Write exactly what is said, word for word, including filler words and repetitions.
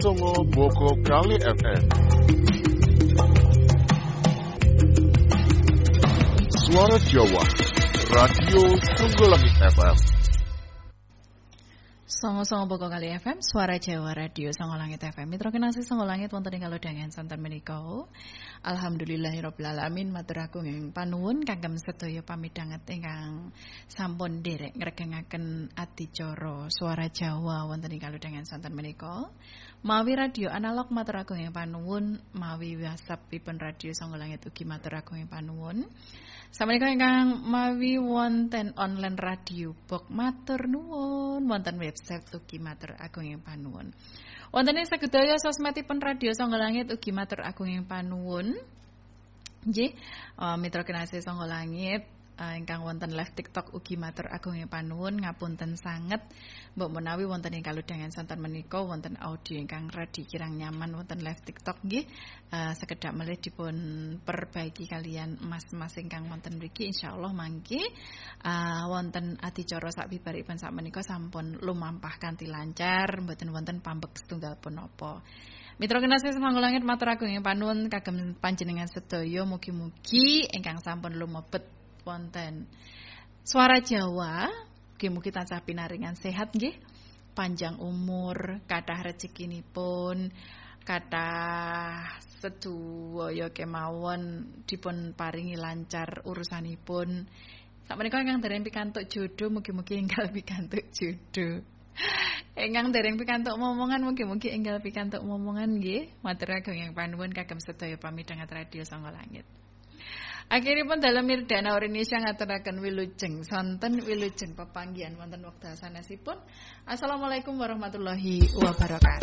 Songo Boko Kali F M. Suara Jawa, Radio Songgolangit F M. Songo-songo Boko Kali F M, Suara Jawa Radio Songgolangit F M. Mitra kinasih Songgolangit wonten ing kalodhangan santen menika. Alhamdulillahirabbil alamin, matur agung ing panuwun kagem sedaya pamidhanget ingkang sampun nderek ngregengaken adicara Suara Jawa wonten ing kalodhangan santen menika. Mawi radio analog matur agung ing panuwun, mawi WhatsAppipun Radio Songgolangit ugi matur agung ing panuwun. Sameneika ingkang mawi wonten online radio box matur nuwun, wonten website ugi matur agung ing panuwun. Wonten ing sedaya sosmedipun Radio Songgolangit ugi matur agung ing panuwun. Nggih, uh, mitra kinasih Songgolangit uh, ingkang wonten live TikTok ugi matur agung ing panuwun, ngapunten sanget mbok menawi wonten ing kalodhangan santen menika wonten audio ingkang radi kirang nyaman wonten live TikTok nggih. Uh, sekedhap malih dipun perbaiki kalian mas-mas ingkang wonten mriki insyaallah mangke uh, wonten adicara sabibaripun sak menika sampun lumampah kanthi lancar, mboten wonten pambek setunggal punapa. Mitra kinasih Songgolangit matur agung ing panuwun kagem panjenengan sedaya mugi-mugi ingkang sampun lumebet wonten Suara Jawa, mugi-mugi tansah pinaringan sehat nggih, panjang umur, kathah rezekinipun, kathah sedaya kemawon dipun paringi lancar urusanipun. Sakmenika ingkang dereng pikantuk jodoh mugi-mugi enggal pikantuk jodoh. Ingkang dereng pikantuk momongan mugi-mugi enggal pikantuk momongan nggih. Matur agung ing panuwun kagem sedaya pamidhanget Radio Songgolangit. Akhiripun dalam mirdana Indonesia ngaturaken wilujeng sonten wilujeng pepanggihan wonten wekdal sanesipun. Assalamualaikum warahmatullahi wabarakatuh.